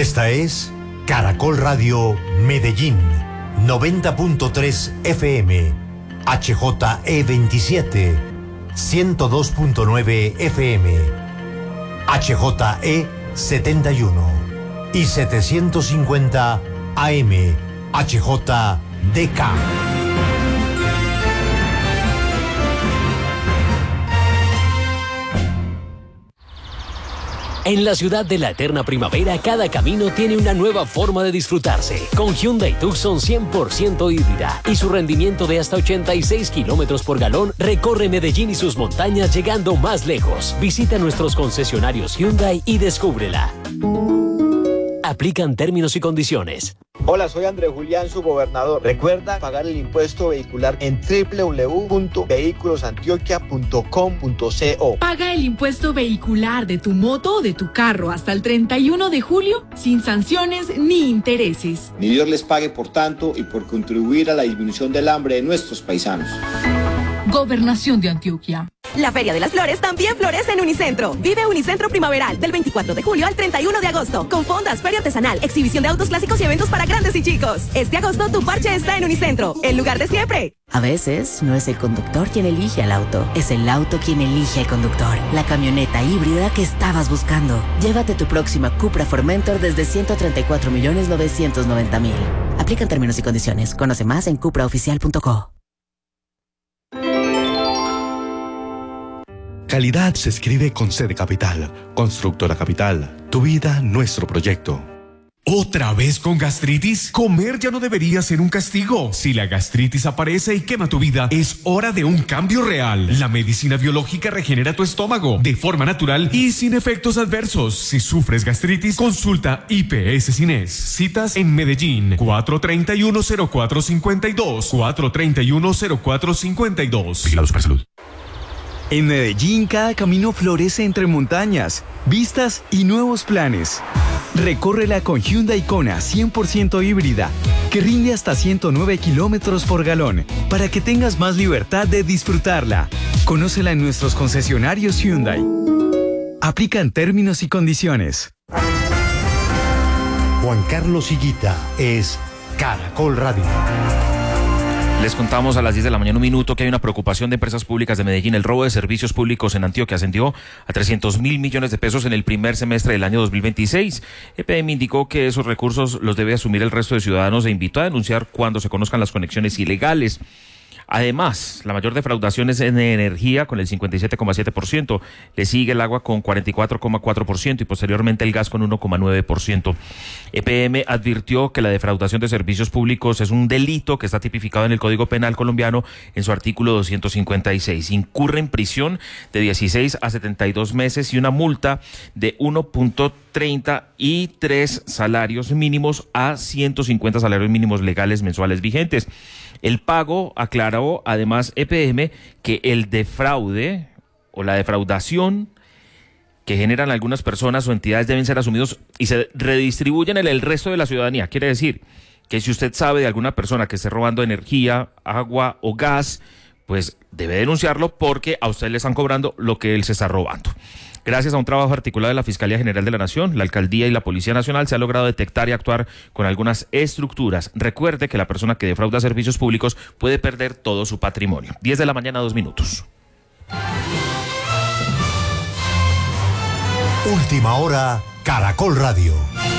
Esta es Caracol Radio Medellín, 90.3 FM, HJE27, 102.9 FM, HJE71 y 750 AM, HJDK. En la ciudad de la eterna primavera, cada camino tiene una nueva forma de disfrutarse. Con Hyundai Tucson 100% híbrida y su rendimiento de hasta 86 kilómetros por galón, recorre Medellín y sus montañas llegando más lejos. Visita nuestros concesionarios Hyundai y descúbrela. Aplican términos y condiciones. Hola, soy Andrés Julián, su gobernador. Recuerda pagar el impuesto vehicular en www.vehiculosantioquia.com.co. Paga el impuesto vehicular de tu moto o de tu carro hasta el 31 de julio sin sanciones ni intereses. Ni Dios les pague por tanto y por contribuir a la disminución del hambre de nuestros paisanos. Gobernación de Antioquia. La Feria de las Flores también florece en Unicentro. Vive Unicentro Primaveral del 24 de julio al 31 de agosto. Con fondas, feria artesanal, exhibición de autos clásicos y eventos para grandes y chicos. Este agosto tu parche está en Unicentro, el lugar de siempre. A veces no es el conductor quien elige al auto, es el auto quien elige al conductor. La camioneta híbrida que estabas buscando. Llévate tu próxima Cupra Formentor desde 134.990.000. Aplican términos y condiciones. Conoce más en cupraoficial.co. Calidad se escribe con C de Capital. Constructora Capital. Tu vida, nuestro proyecto. ¿Otra vez con gastritis? Comer ya no debería ser un castigo. Si la gastritis aparece y quema tu vida, es hora de un cambio real. La medicina biológica regenera tu estómago de forma natural y sin efectos adversos. Si sufres gastritis, consulta IPS Cines. Citas en Medellín, 431-0452. 431-0452. Vigilado Supersalud. En Medellín, cada camino florece entre montañas, vistas y nuevos planes. Recórrela con Hyundai Kona 100% híbrida, que rinde hasta 109 kilómetros por galón, para que tengas más libertad de disfrutarla. Conócela en nuestros concesionarios Hyundai. Aplican términos y condiciones. Juan Carlos Higuita es Caracol Radio. Les contamos a las 10 de la mañana, un minuto, que hay una preocupación de empresas públicas de Medellín. El robo de servicios públicos en Antioquia ascendió a 300.000 millones de pesos en el primer semestre del año 2026. EPM indicó que esos recursos los debe asumir el resto de ciudadanos e invitó a denunciar cuando se conozcan las conexiones ilegales. Además, la mayor defraudación es en energía con el 57,7%, le sigue el agua con 44,4% y posteriormente el gas con 1,9%. EPM advirtió que la defraudación de servicios públicos es un delito que está tipificado en el Código Penal colombiano en su artículo 256. Incurre en prisión de 16 a 72 meses y una multa de 1.30 y 3 salarios mínimos a 150 salarios mínimos legales mensuales vigentes. El pago, aclaró además EPM, que el defraude o la defraudación que generan algunas personas o entidades deben ser asumidos y se redistribuyen en el resto de la ciudadanía. Quiere decir que si usted sabe de alguna persona que esté robando energía, agua o gas, pues debe denunciarlo porque a usted le están cobrando lo que él se está robando. Gracias a un trabajo articulado de la Fiscalía General de la Nación, la Alcaldía y la Policía Nacional se ha logrado detectar y actuar con algunas estructuras. Recuerde que la persona que defrauda servicios públicos puede perder todo su patrimonio. 10 de la mañana, 2 minutos. Última hora, Caracol Radio.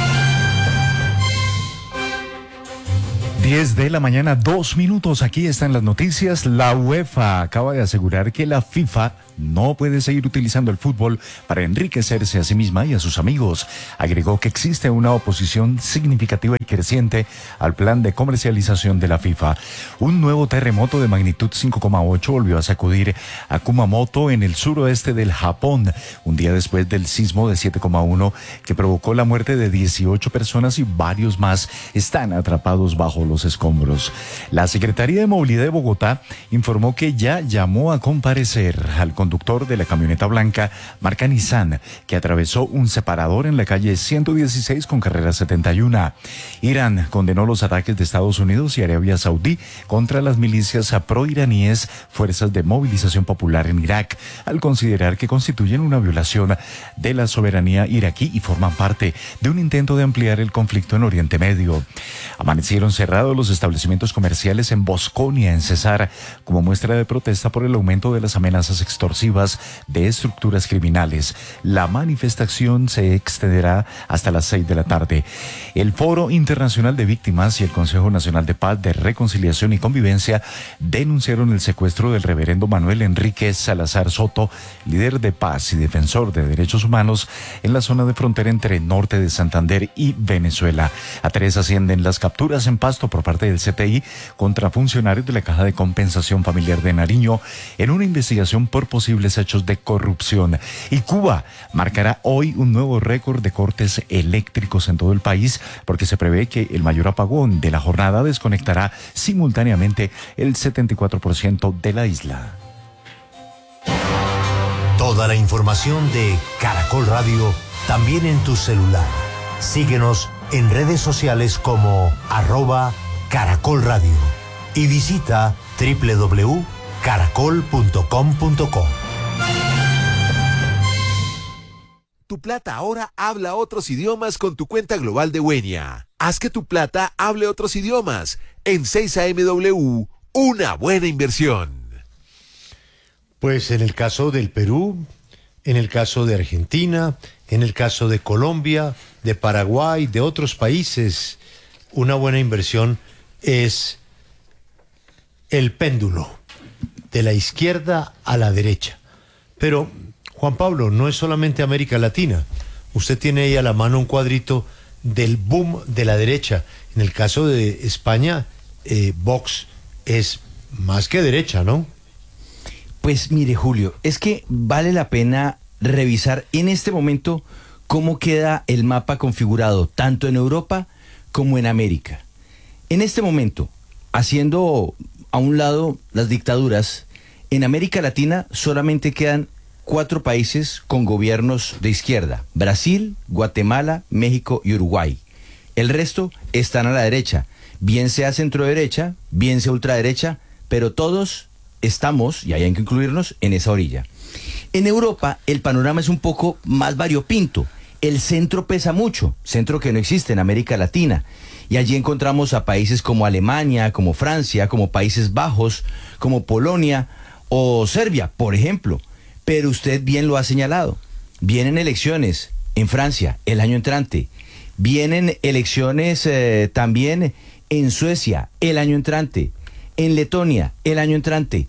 10 de la mañana, 2 minutos. Aquí están las noticias. La UEFA acaba de asegurar que la FIFA no puede seguir utilizando el fútbol para enriquecerse a sí misma y a sus amigos. Agregó que existe una oposición significativa y creciente al plan de comercialización de la FIFA. Un nuevo terremoto de magnitud 5,8 volvió a sacudir a Kumamoto en el suroeste del Japón, un día después del sismo de 7,1 que provocó la muerte de 18 personas y varios más están atrapados bajo los escombros. La Secretaría de Movilidad de Bogotá informó que ya llamó a comparecer al conductor de la camioneta blanca marca Nissan, que atravesó un separador en la calle 116 con carrera 71. Irán condenó los ataques de Estados Unidos y Arabia Saudí contra las milicias proiraníes, fuerzas de movilización popular en Irak, al considerar que constituyen una violación de la soberanía iraquí y forman parte de un intento de ampliar el conflicto en Oriente Medio. Amanecieron cerrados los establecimientos comerciales en Bosconia, en Cesar, como muestra de protesta por el aumento de las amenazas extorsivas de estructuras criminales. La manifestación se extenderá hasta las 6 de la tarde. El Foro Internacional de Víctimas y el Consejo Nacional de Paz, de Reconciliación y Convivencia denunciaron el secuestro del reverendo Manuel Enrique Salazar Soto, líder de paz y defensor de derechos humanos en la zona de frontera entre norte de Santander y Venezuela. A 3 ascienden las capturas en Pasto por parte del CTI contra funcionarios de la Caja de Compensación Familiar de Nariño en una investigación por posibles hechos de corrupción. Y Cuba marcará hoy un nuevo récord de cortes eléctricos en todo el país, porque se prevé que el mayor apagón de la jornada desconectará simultáneamente el 74% de la isla. Toda la información de Caracol Radio también en tu celular. Síguenos en redes sociales como @Caracol Radio y visita www.caracol.com.co. Tu plata ahora habla otros idiomas con tu cuenta global de Wenia. Haz que tu plata hable otros idiomas. En 6AMW, una buena inversión. Pues en el caso del Perú, en el caso de Argentina, en el caso de Colombia, de Paraguay, de otros países, una buena inversión es el péndulo, de la izquierda a la derecha. Pero, Juan Pablo, no es solamente América Latina. Usted tiene ahí a la mano un cuadrito del boom de la derecha. En el caso de España, Vox es más que derecha, ¿no? Pues mire, Julio, es que vale la pena revisar en este momento cómo queda el mapa configurado tanto en Europa como en América. En este momento, haciendo a un lado las dictaduras, en América Latina solamente quedan 4 países con gobiernos de izquierda: Brasil, Guatemala, México y Uruguay. El resto están a la derecha, bien sea centro derecha, bien sea ultraderecha, pero todos estamos, y hay que incluirnos, en esa orilla. En Europa el panorama es un poco más variopinto. El centro pesa mucho, centro que no existe en América Latina. Y allí encontramos a países como Alemania, como Francia, como Países Bajos, como Polonia o Serbia, por ejemplo. Pero usted bien lo ha señalado. Vienen elecciones en Francia el año entrante. Vienen elecciones también en Suecia el año entrante. En Letonia el año entrante.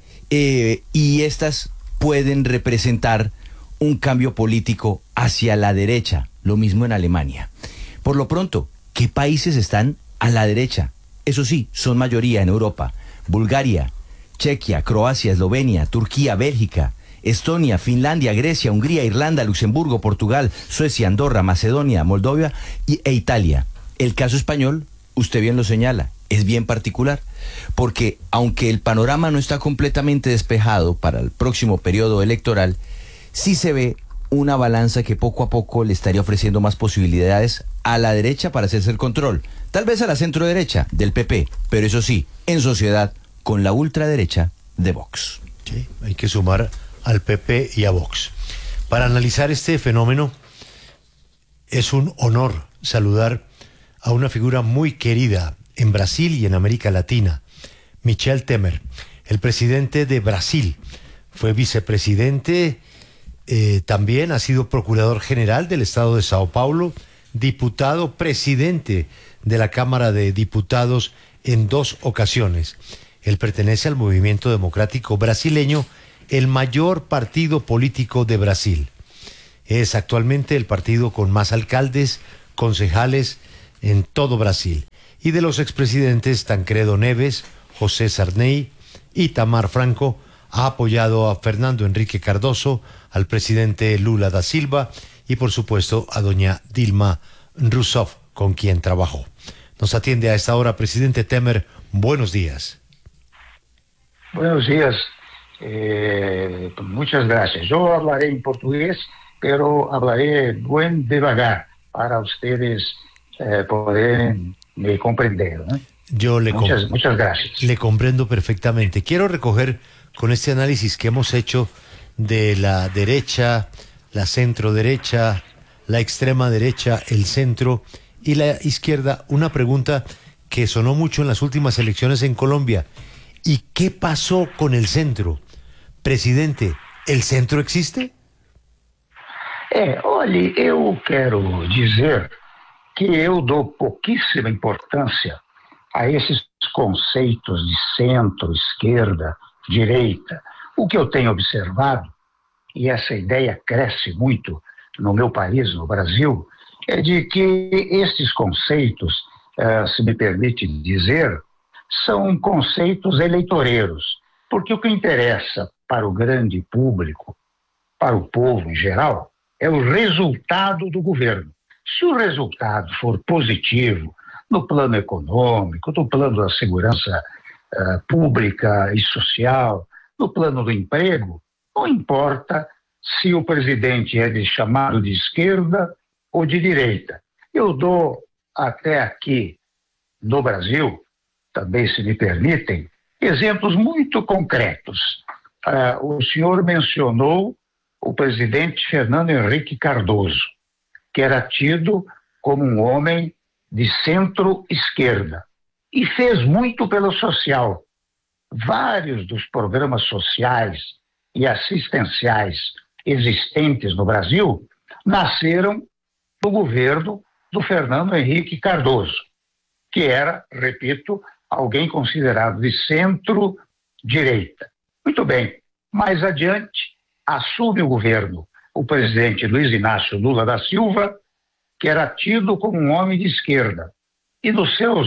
Y estas pueden representar un cambio político hacia la derecha. Lo mismo en Alemania. Por lo pronto, ¿qué países están a la derecha? Eso sí, son mayoría en Europa. Bulgaria, Chequia, Croacia, Eslovenia, Turquía, Bélgica, Estonia, Finlandia, Grecia, Hungría, Irlanda, Luxemburgo, Portugal, Suecia, Andorra, Macedonia, Moldavia e Italia. El caso español, usted bien lo señala, es bien particular, porque aunque el panorama no está completamente despejado para el próximo periodo electoral, sí se ve una balanza que poco a poco le estaría ofreciendo más posibilidades a la derecha para hacerse el control, tal vez a la centro derecha del PP, pero eso sí, en sociedad con la ultraderecha de Vox. Sí, hay que sumar al PP y a Vox. Para analizar este fenómeno, es un honor saludar a una figura muy querida en Brasil y en América Latina, Michel Temer, el presidente de Brasil. Fue vicepresidente, también ha sido procurador general del estado de Sao Paulo, diputado, presidente de la Cámara de Diputados en 2 ocasiones. Él pertenece al Movimiento Democrático Brasileño, el mayor partido político de Brasil. Es actualmente el partido con más alcaldes, concejales en todo Brasil. Y de los expresidentes Tancredo Neves, José Sarney y Itamar Franco, ha apoyado a Fernando Henrique Cardoso, al presidente Lula da Silva y por supuesto a doña Dilma Rousseff, con quien trabajó. Nos atiende a esta hora presidente Temer. Buenos días. Buenos días. Muchas gracias. Yo hablaré en portugués, pero hablaré buen devagar para ustedes poderem me comprender, ¿no? Muchas gracias. Le comprendo perfectamente. Quiero recoger con este análisis que hemos hecho de la derecha, la centro derecha, la extrema derecha, el centro y la izquierda, una pregunta que sonó mucho en las últimas elecciones en Colombia. ¿Y qué pasó con el centro? Presidente, ¿el centro existe? Olha, eu quero dizer que eu dou pouquíssima importância a esses conceitos de centro, esquerda, direita. O que eu tenho observado, e essa ideia cresce muito no meu país, no Brasil, é de que esses conceitos, se me permite dizer, são conceitos eleitoreiros, porque o que interessa para o grande público, para o povo em geral, é o resultado do governo. Se o resultado for positivo no plano econômico, no plano da segurança pública e social, no plano do emprego, não importa se o presidente é chamado de esquerda ou de direita. Eu dou até aqui no Brasil, também se me permitem, exemplos muito concretos. O senhor mencionou o presidente Fernando Henrique Cardoso, que era tido como um homem de centro-esquerda e fez muito pelo social. Vários dos programas sociais e assistenciais existentes no Brasil nasceram do governo do Fernando Henrique Cardoso, que era, repito, alguém considerado de centro-direita. Muito bem, mais adiante assume o governo o presidente Luiz Inácio Lula da Silva, que era tido como um homem de esquerda. E nos seus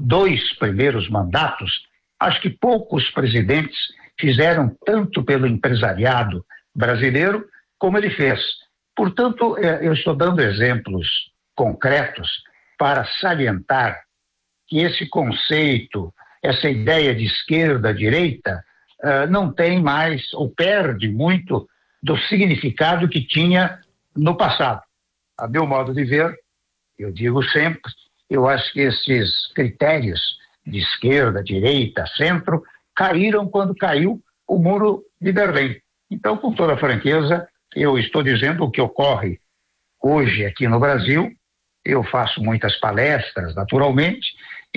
2 primeiros mandatos, acho que poucos presidentes fizeram tanto pelo empresariado brasileiro como ele fez. Portanto, eu estou dando exemplos concretos para salientar que esse conceito, essa ideia de esquerda, direita, não tem mais, ou perde muito, do significado que tinha no passado. A meu modo de ver, eu digo sempre, eu acho que esses critérios de esquerda, direita, centro, caíram quando caiu o Muro de Berlim. Então, com toda franqueza, eu estou dizendo o que ocorre hoje aqui no Brasil. Eu faço muitas palestras, naturalmente,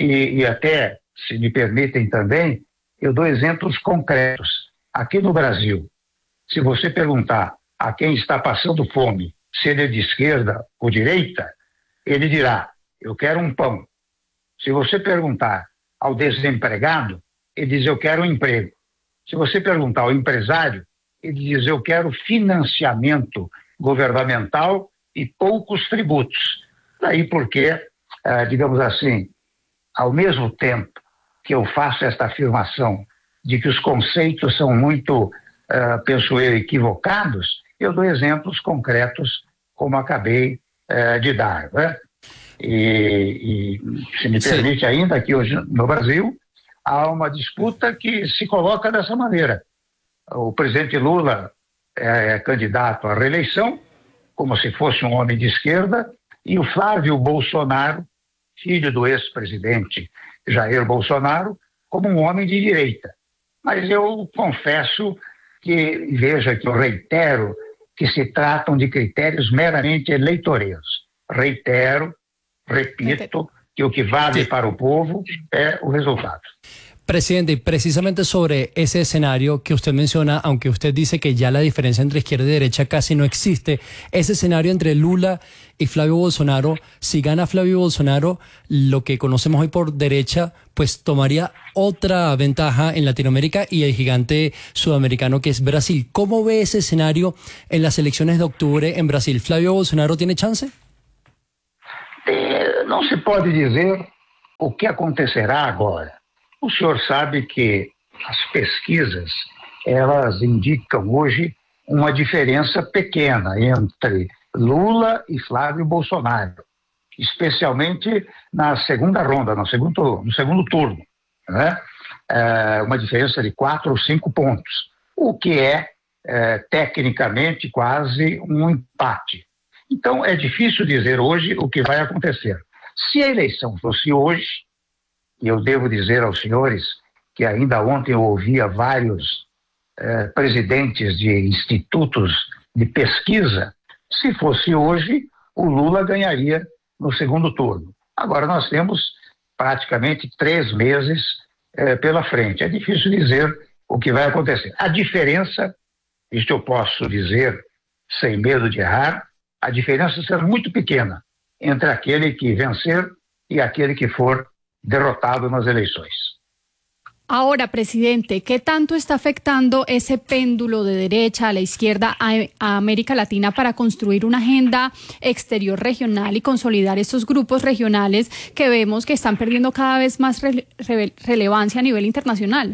e até, se me permitem também, eu dou exemplos concretos. Aqui no Brasil, se você perguntar a quem está passando fome, se ele é de esquerda ou direita, ele dirá, eu quero um pão. Se você perguntar ao desempregado, ele diz, eu quero um emprego. Se você perguntar ao empresário, ele diz, eu quero financiamento governamental e poucos tributos. Daí porque, digamos assim, ao mesmo tempo que eu faço esta afirmação de que os conceitos são muito, penso eu, equivocados, eu dou exemplos concretos como acabei de dar, né? E se me permite ainda, aqui hoje no Brasil, há uma disputa que se coloca dessa maneira. O presidente Lula é candidato à reeleição, como se fosse um homem de esquerda, e o Flávio Bolsonaro, filho do ex-presidente Jair Bolsonaro, como um homem de direita. Mas eu confesso que, veja que eu reitero, que se tratam de critérios meramente eleitoreiros. Reitero, repito, que o que vale para o povo é o resultado. Presidente, precisamente sobre ese escenario que usted menciona, aunque usted dice que ya la diferencia entre izquierda y derecha casi no existe, ese escenario entre Lula y Flavio Bolsonaro, si gana Flavio Bolsonaro, lo que conocemos hoy por derecha, pues tomaría otra ventaja en Latinoamérica y el gigante sudamericano que es Brasil. ¿Cómo ve ese escenario en las elecciones de octubre en Brasil? ¿Flavio Bolsonaro tiene chance? Não se pode dizer o que acontecerá agora. O senhor sabe que as pesquisas, elas indicam hoje uma diferença pequena entre Lula e Flávio Bolsonaro, especialmente na segunda ronda, no segundo turno, né? Uma diferença de 4 ou 5 pontos. o que é tecnicamente quase um empate. Então, é difícil dizer hoje o que vai acontecer. Se a eleição fosse hoje, e eu devo dizer aos senhores que ainda ontem eu ouvia vários presidentes de institutos de pesquisa, se fosse hoje, o Lula ganharia no segundo turno. Agora nós temos praticamente 3 meses pela frente. É difícil dizer o que vai acontecer. A diferença, isto eu posso dizer sem medo de errar, a diferença será muito pequena entre aquele que vencer e aquele que for derrotado nas eleições. Ahora, presidente, ¿qué tanto está afectando ese péndulo de derecha a la izquierda a América Latina para construir una agenda exterior regional y consolidar estos grupos regionales que vemos que están perdiendo cada vez más relevancia a nivel internacional?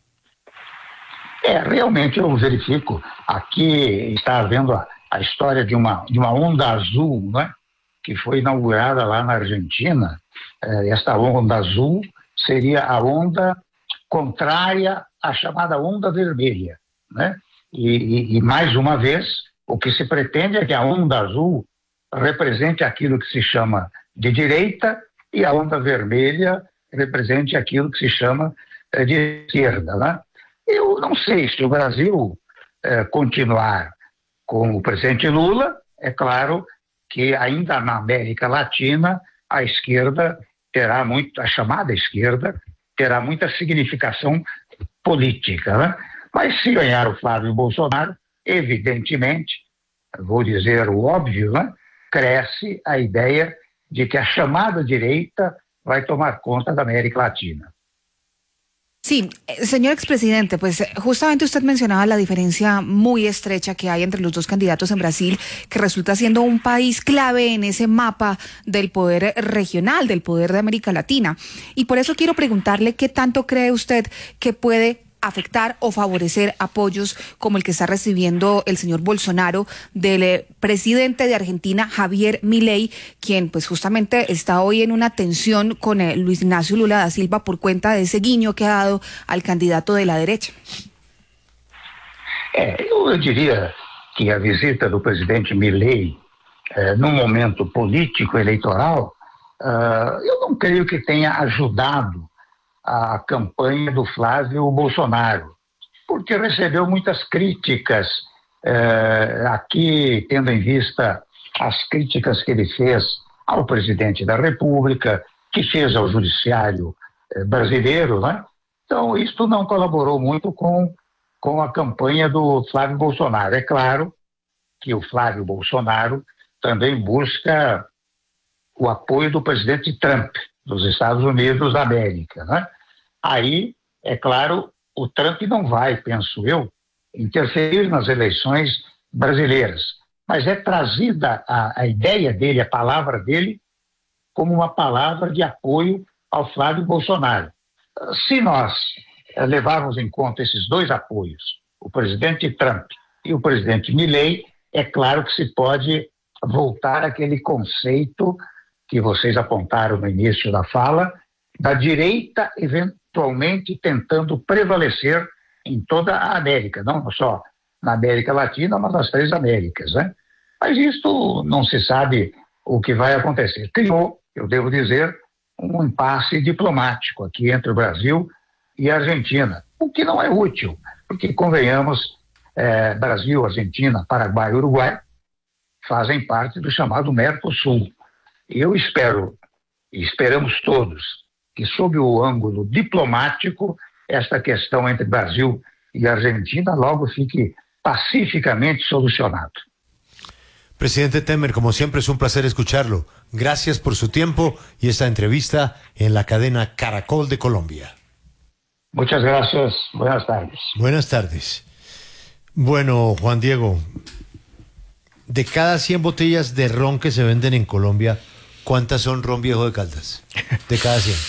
Realmente eu verifico, aqui está havendo a história de uma onda azul, né, que foi inaugurada lá na Argentina. Esta onda azul seria a onda contrária à chamada onda vermelha, né? E mais uma vez, o que se pretende é que a onda azul represente aquilo que se chama de direita e a onda vermelha represente aquilo que se chama de esquerda, né? Eu não sei se o Brasil continuar com o presidente Lula, é claro que ainda na América Latina a esquerda terá muito, a chamada esquerda terá muita significação política, né? Mas se ganhar o Flávio Bolsonaro, evidentemente, vou dizer o óbvio, né? Cresce a ideia de que a chamada direita vai tomar conta da América Latina. Sí, señor expresidente, pues justamente usted mencionaba la diferencia muy estrecha que hay entre los dos candidatos en Brasil, que resulta siendo un país clave en ese mapa del poder regional, del poder de América Latina. Y por eso quiero preguntarle qué tanto cree usted que puede afectar o favorecer apoyos como el que está recibiendo el señor Bolsonaro del presidente de Argentina, Javier Milei, quien pues justamente está hoy en una tensión con Luis Ignacio Lula da Silva por cuenta de ese guiño que ha dado al candidato de la derecha. Eu diria que a visita do presidente Milei num momento político eleitoral, eu não creio que tenha ajudado a campanha do Flávio Bolsonaro, porque recebeu muitas críticas aqui, tendo em vista as críticas que ele fez ao presidente da República, que fez ao judiciário brasileiro, né? Então, isso não colaborou muito com a campanha do Flávio Bolsonaro. É claro que o Flávio Bolsonaro também busca o apoio do presidente Trump, dos Estados Unidos da América, né? Aí, é claro, o Trump não vai, penso eu, interferir nas eleições brasileiras, mas é trazida a ideia dele, a palavra dele, como uma palavra de apoio ao Flávio Bolsonaro. Se nós levarmos em conta esses dois apoios, o presidente Trump e o presidente Milei, é claro que se pode voltar àquele conceito que vocês apontaram no início da fala, da direita eventualmente tentando prevalecer em toda a América, não só na América Latina, mas nas 3 Américas, né? Mas isto não se sabe o que vai acontecer. Criou, eu devo dizer, um impasse diplomático aqui entre o Brasil e a Argentina, o que não é útil, porque, convenhamos, Brasil, Argentina, Paraguai e Uruguai fazem parte do chamado Mercosul. Eu espero, e esperamos todos, que sob o ângulo diplomático, esta questão entre Brasil e Argentina logo fique pacificamente solucionado. Presidente Temer, como siempre es un placer escucharlo. Gracias por su tiempo y esta entrevista en la cadena Caracol de Colombia. Muchas gracias. Buenas tardes. Buenas tardes. Bueno, Juan Diego, de cada 100 botellas de ron que se venden en Colombia, ¿cuántas son ron viejo de Caldas? De cada 100.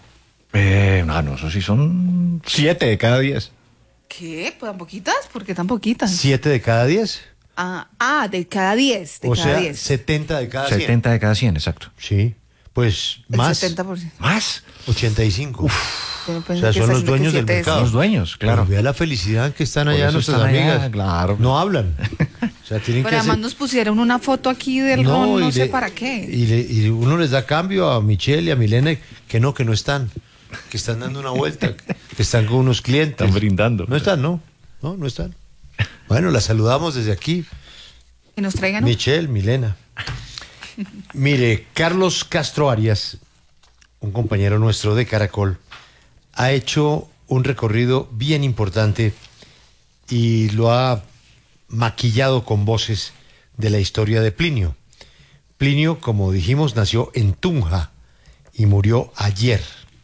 No, eso sí son 7 de cada 10. ¿Qué? ¿Tan poquitas? ¿Por qué tan poquitas? ¿7 de cada 10? De cada 10. O sea, 70 de cada 100. 70 de cada 100, exacto. Sí, pues más. El 70%. ¿Más? 85. O sea, son los dueños del mercado. Los dueños, claro. Pero vea la felicidad en que están allá nuestras amigas. Claro. No hablan. O sea, tienen Pero que además nos pusieron una foto aquí del ron, no sé para qué. Y uno les da cambio a Michelle y a Milena que no están. Que están dando una vuelta. Que están con unos clientes. Están brindando. No están, ¿no? No están. Bueno, las saludamos desde aquí. Que nos traigan. Michelle, Milena. Mire, Carlos Castro Arias, un compañero nuestro de Caracol, ha hecho un recorrido bien importante y lo ha maquillado con voces de la historia de Plinio. Plinio, como dijimos, nació en Tunja y murió ayer.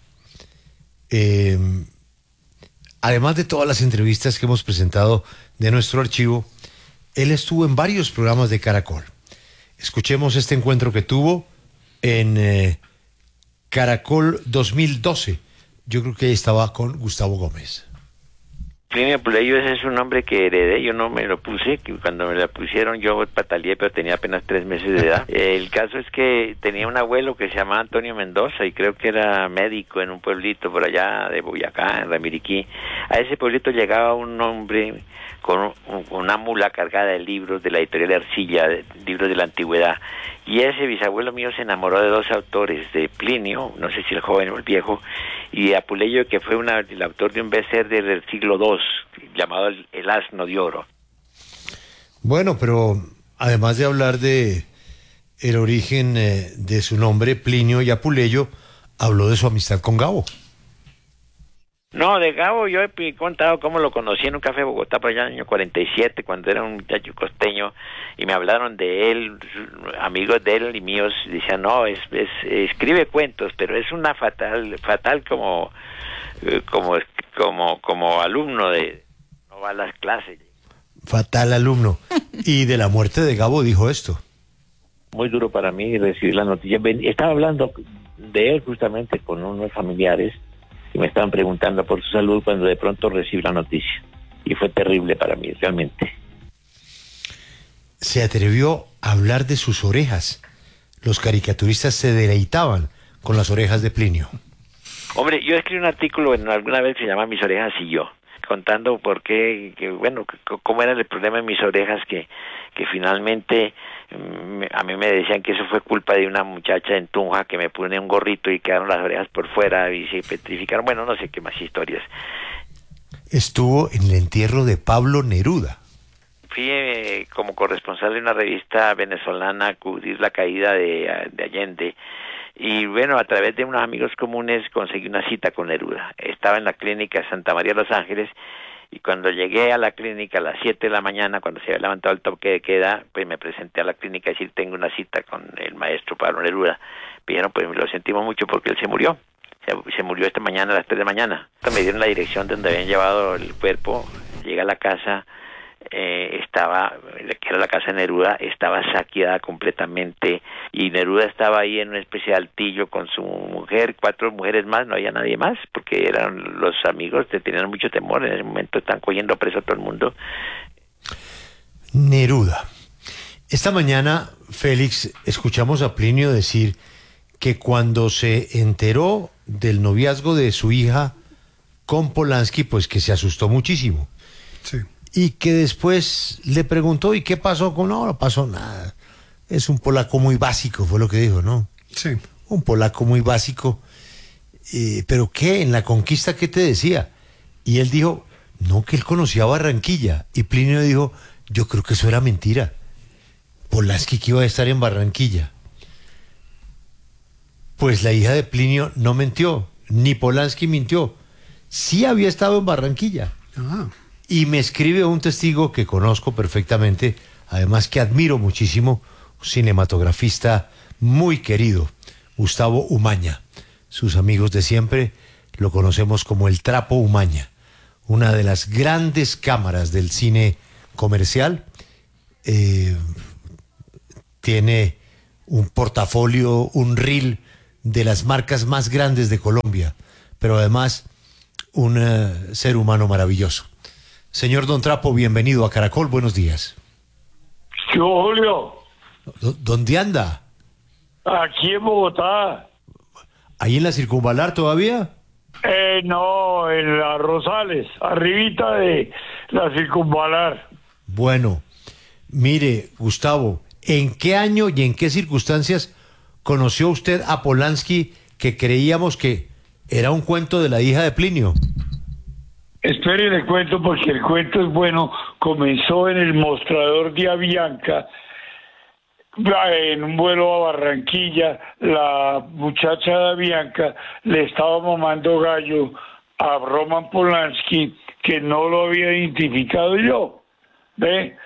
Además de todas las entrevistas que hemos presentado de nuestro archivo, él estuvo en varios programas de Caracol. Escuchemos este encuentro que tuvo en Caracol 2012. Yo creo que ahí estaba con Gustavo Gómez. Plinio Puleyo, ese es un nombre que heredé, yo no me lo puse, que cuando me lo pusieron yo pataleé, pero tenía apenas 3 meses de edad. El caso es que tenía un abuelo que se llamaba Antonio Mendoza y creo que era médico en un pueblito por allá de Boyacá, en Ramiriquí. A ese pueblito llegaba un hombre con una mula cargada de libros de la editorial Ercilla, libros de la antigüedad. Y ese bisabuelo mío se enamoró de 2 autores, de Plinio, no sé si el joven o el viejo, y de Apuleyo, que fue el autor de un bestseller del siglo II, llamado El Asno de Oro. Bueno, pero además de hablar de el origen de su nombre, Plinio y Apuleyo, habló de su amistad con Gabo. No, de Gabo yo he contado cómo lo conocí en un café de Bogotá por allá en el año 47, cuando era un muchacho costeño, y me hablaron de él, amigos de él y míos, decían, no, escribe cuentos, pero es una fatal como alumno no va a las clases. Fatal alumno. Y de la muerte de Gabo dijo esto. Muy duro para mí recibir la noticia. Estaba hablando de él justamente con unos familiares que me estaban preguntando por su salud cuando de pronto recibí la noticia. Y fue terrible para mí, realmente. Se atrevió a hablar de sus orejas. Los caricaturistas se deleitaban con las orejas de Plinio. Hombre, yo escribí un artículo alguna vez que se llama Mis orejas y yo, contando por qué, cómo era el problema en mis orejas, que finalmente a mí me decían que eso fue culpa de una muchacha en Tunja que me pone un gorrito y quedaron las orejas por fuera y se petrificaron. Bueno, no sé qué más historias. Estuvo en el entierro de Pablo Neruda. Fui como corresponsal de una revista venezolana a cubrir la caída de Allende. Y bueno, a través de unos amigos comunes conseguí una cita con Neruda. Estaba en la clínica Santa María de Los Ángeles y cuando llegué a la clínica a las 7 de la mañana, cuando se había levantado el toque de queda, pues me presenté a la clínica y decir, tengo una cita con el maestro Pablo Neruda. Dijeron, pues lo sentimos mucho porque él se murió. Se murió esta mañana a las 3 de la mañana. Me dieron la dirección de donde habían llevado el cuerpo. Llegué a la casa, que era la casa de Neruda, estaba saqueada completamente y Neruda estaba ahí en una especie de altillo con su mujer, 4 mujeres más, no había nadie más porque eran los amigos que tenían mucho temor, en ese momento están cogiendo preso a todo el mundo. Neruda. Esta mañana, Félix, escuchamos a Plinio decir que cuando se enteró del noviazgo de su hija con Polanski, pues que se asustó muchísimo. Sí. Y que después le preguntó, ¿y qué pasó con? No pasó nada. Es un polaco muy básico, fue lo que dijo, ¿no? Sí. Un polaco muy básico. ¿Pero qué? ¿En la conquista qué te decía? Y él dijo, no, que él conocía Barranquilla. Y Plinio dijo, yo creo que eso era mentira. Polanski que iba a estar en Barranquilla. Pues la hija de Plinio no mintió, ni Polanski mintió. Sí había estado en Barranquilla. Ah. Y me escribe un testigo que conozco perfectamente, además que admiro muchísimo, un cinematografista muy querido, Gustavo Umaña. Sus amigos de siempre lo conocemos como el Trapo Umaña, una de las grandes cámaras del cine comercial. Tiene un portafolio, un reel de las marcas más grandes de Colombia, pero además un ser humano maravilloso. Señor Don Trapo, bienvenido a Caracol, buenos días. Yo, Julio. ¿Dónde anda? Aquí en Bogotá. ¿Ahí en la Circunvalar todavía? No, en la Rosales, arribita de la Circunvalar. Bueno, mire, Gustavo, ¿en qué año y en qué circunstancias conoció usted a Polanski, que creíamos que era un cuento de la hija de Plinio? Espere, le cuento porque el cuento es bueno. Comenzó en el mostrador de Avianca, en un vuelo a Barranquilla. La muchacha de Avianca le estaba mamando gallo a Roman Polanski, que no lo había identificado yo, ¿ve?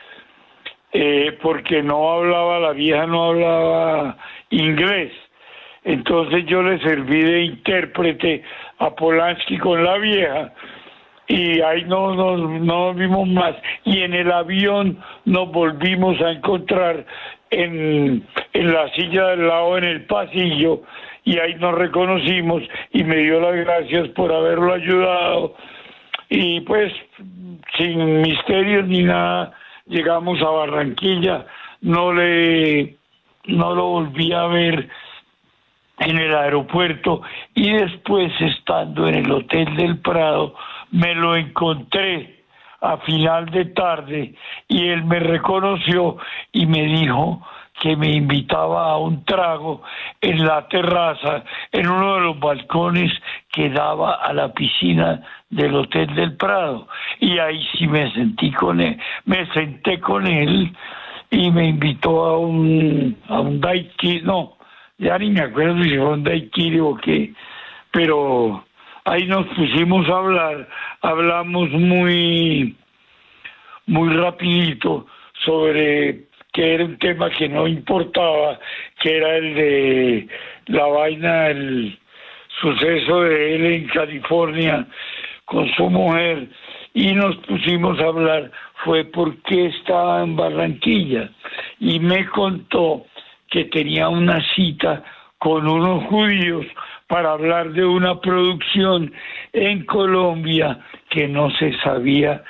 Porque no hablaba, la vieja no hablaba inglés. Entonces yo le serví de intérprete a Polanski con la vieja, y ahí no nos vimos más. Y en el avión nos volvimos a encontrar en la silla del lado, en el pasillo, y ahí nos reconocimos y me dio las gracias por haberlo ayudado. Y pues, sin misterios ni nada, llegamos a Barranquilla. No lo volví a ver en el aeropuerto, y después, estando en el Hotel del Prado, me lo encontré a final de tarde y él me reconoció y me dijo que me invitaba a un trago en la terraza, en uno de los balcones que daba a la piscina del Hotel del Prado. Y ahí sí me senté con él y me invitó a un daiquiri, no, ya ni me acuerdo si fue un daiquiri o qué, pero ahí nos pusimos a hablar. Hablamos muy rapidito sobre que era un tema que no importaba, que era el de la vaina, el suceso de él en California con su mujer, y nos pusimos a hablar. Fue porque estaba en Barranquilla y me contó que tenía una cita con unos judíos para hablar de una producción en Colombia que no se sabía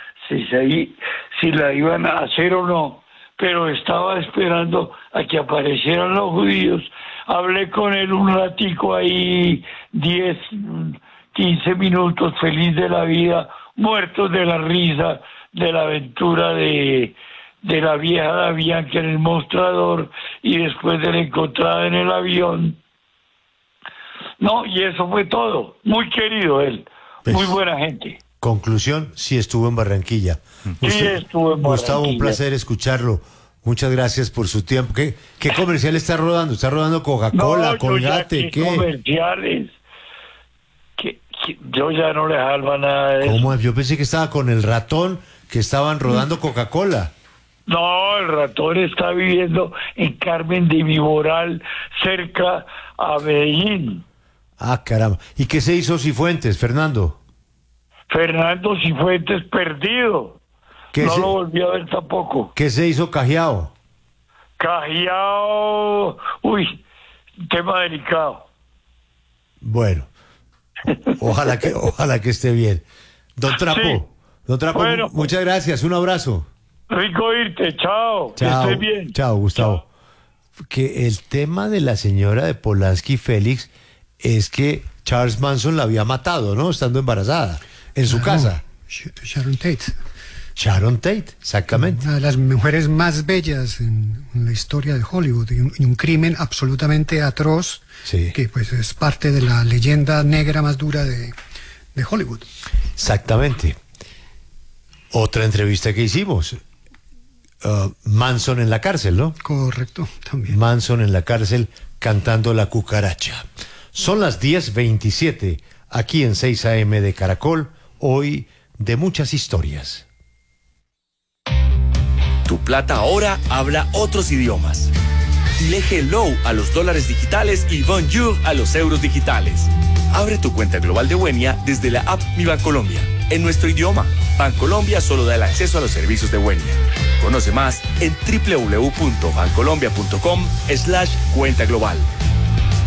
si la iban a hacer o no, pero estaba esperando a que aparecieran los judíos. Hablé con él un ratico ahí, 10, 15 minutos, feliz de la vida, muertos de la risa de la aventura de la vieja de Avianca en el mostrador y después de la encontrada en el avión. No, y eso fue todo. Muy querido él, pues, muy buena gente. Conclusión, sí estuvo en Barranquilla. Sí estuvo en Barranquilla. Gustavo, un placer escucharlo. Muchas gracias por su tiempo. ¿Qué comercial está rodando? ¿Está rodando Coca-Cola, Colgate? ¿Qué comerciales? Yo ya no le salva nada de ¿Cómo? eso. Yo pensé que estaba con el ratón, que estaban rodando Coca-Cola. No, el ratón está viviendo en Carmen de Viboral, cerca a Medellín. Ah, caramba. ¿Y qué se hizo Cifuentes, Fernando? Fernando Cifuentes perdido. No lo volví a ver tampoco. ¿Qué se hizo Cajiao? Cajiao, tema delicado. Bueno, ojalá que esté bien. Don Trapo, sí. Don Trapo, bueno, muchas gracias, un abrazo. Rico irte, chao, que estés bien. Chao, Gustavo. Chao. Que el tema de la señora de Polanski, Félix, es que Charles Manson la había matado, ¿no? Estando embarazada, en su casa. Sharon Tate. Sharon Tate, exactamente. Una de las mujeres más bellas en la historia de Hollywood, y un crimen absolutamente atroz, sí, que pues es parte de la leyenda negra más dura de Hollywood. Exactamente. Otra entrevista que hicimos, Manson en la cárcel, ¿no? Correcto, también. Manson en la cárcel cantando La Cucaracha. Son las 10:27 aquí en 6 AM de Caracol, hoy de muchas historias. Tu plata ahora habla otros idiomas. Dile hello a los dólares digitales y bonjour a los euros digitales. Abre tu cuenta global de Buenia desde la app Mi Bancolombia. En nuestro idioma, Bancolombia solo da el acceso a los servicios de Buenia. Conoce más en www.bancolombia.com/cuenta global.